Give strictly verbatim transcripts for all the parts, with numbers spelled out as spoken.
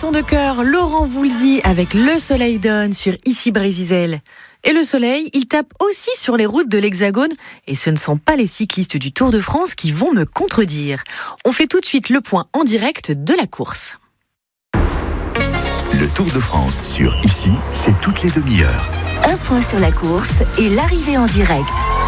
bâton de cœur, Laurent Voulzy avec Le Soleil donne sur Ici Brésil. Et le soleil, il tape aussi sur les routes de l'Hexagone. Et ce ne sont pas les cyclistes du Tour de France qui vont me contredire. On fait tout de suite le point en direct de la course. Le Tour de France sur Ici, c'est toutes les demi-heures. Un point sur la course et l'arrivée en direct.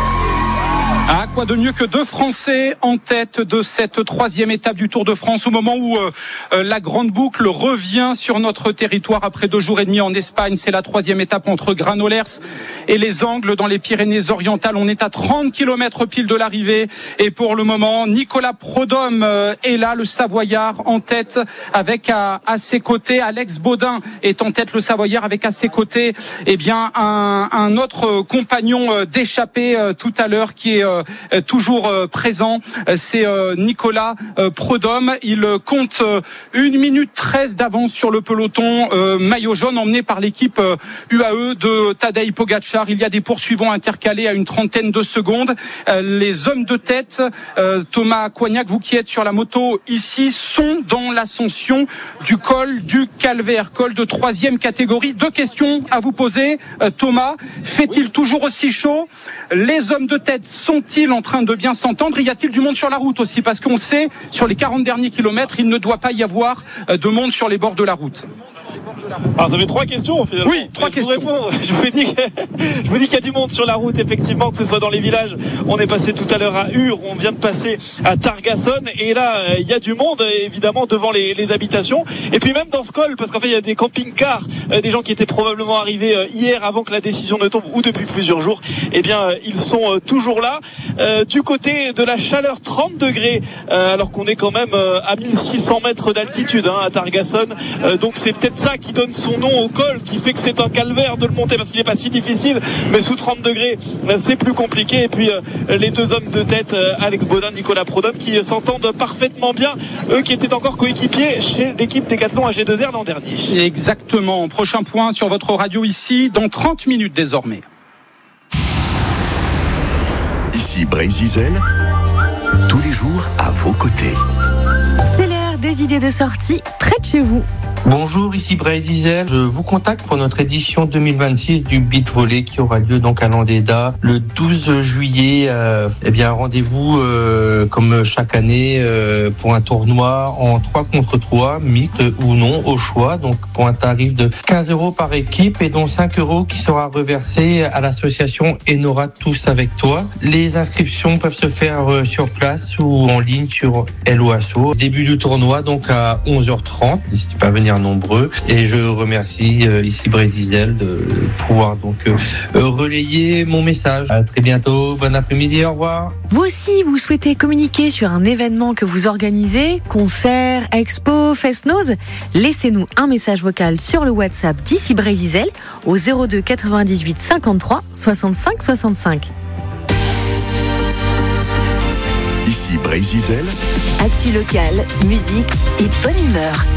Ah, quoi de mieux que deux Français en tête de cette troisième étape du Tour de France au moment où euh, la grande boucle revient sur notre territoire après deux jours et demi en Espagne. C'est la troisième étape entre Granollers et les Angles dans les Pyrénées-Orientales. On est à trente kilomètres pile de l'arrivée et pour le moment, Nicolas Prudhomme euh, est là, le Savoyard en tête avec à, à ses côtés, Alex Baudin est en tête, le Savoyard avec à ses côtés, eh bien un, un autre compagnon d'échappée euh, tout à l'heure qui est euh, toujours euh, présent, c'est euh, Nicolas euh, Prudhomme. Il euh, compte euh, une minute treize d'avance sur le peloton euh, maillot jaune emmené par l'équipe euh, U A E de Tadej Pogačar. Il y a des poursuivants intercalés à une trentaine de secondes. Euh, les hommes de tête, euh, Thomas Coignac, vous qui êtes sur la moto ici, sont dans l'ascension du col du Calvaire, col de troisième catégorie. Deux questions à vous poser, euh, Thomas. Fait-il toujours aussi chaud? Les hommes de tête sont-ils en train de bien s'entendre? Y a-t-il du monde sur la route aussi? Parce qu'on sait, sur les quarante derniers kilomètres, il ne doit pas y avoir de monde sur les bords de la route. Alors ça fait trois questions finalement. Oui, trois je questions. Vous réponds, je vous dis que, je vous dis qu'il y a du monde sur la route, effectivement, que ce soit dans les villages. On est passé tout à l'heure à Ur, on vient de passer à Targason, et là il y a du monde évidemment devant les, les habitations. Et puis même dans ce col, parce qu'en fait il y a des camping-cars, euh, des gens qui étaient probablement arrivés euh, hier avant que la décision ne tombe, ou depuis plusieurs jours. Eh bien euh, ils sont euh, toujours là. Euh, du côté de la chaleur, trente degrés, euh, alors qu'on est quand même euh, à mille six cents mètres d'altitude hein, à Targason. Euh, donc c'est peut-être ça qui donne son nom au col, qui fait que c'est un calvaire de le monter parce qu'il n'est pas si difficile, mais sous trente degrés c'est plus compliqué. Et puis euh, les deux hommes de tête, euh, Alex Baudin, Nicolas Prudhomme, qui s'entendent parfaitement bien, eux qui étaient encore coéquipiers chez l'équipe Décathlon A G deux R l'an dernier. Exactement, prochain point sur votre radio ici dans trente minutes désormais. Ici Brésil, tous les jours à vos côtés. C'est l'heure des idées de sortie près de chez vous. Bonjour, ici Brésil. Je vous contacte pour notre édition deux mille vingt-six du Beach Volley qui aura lieu donc à Landéda le douze juillet. Euh, eh bien, rendez-vous euh, comme chaque année euh, pour un tournoi en trois contre trois, mixte ou non, au choix. Donc pour un tarif de quinze euros par équipe et dont cinq euros qui sera reversé à l'association Enora Tous Avec Toi. Les inscriptions peuvent se faire euh, sur place ou en ligne sur Hello Asso. Début du tournoi donc à onze heures trente. N'hésitez pas à venir nombreux et je remercie euh, ici Brésil de pouvoir donc euh, relayer mon message. À très bientôt, bon après-midi, au revoir. Vous aussi, vous souhaitez communiquer sur un événement que vous organisez, concert, expo, fest-noz? Laissez-nous un message vocal sur le WhatsApp d'Ici Brésil au zéro deux quatre-vingt-dix-huit cinquante-trois soixante-cinq soixante-cinq. Ici Brésil. Actu locale, musique et bonne humeur.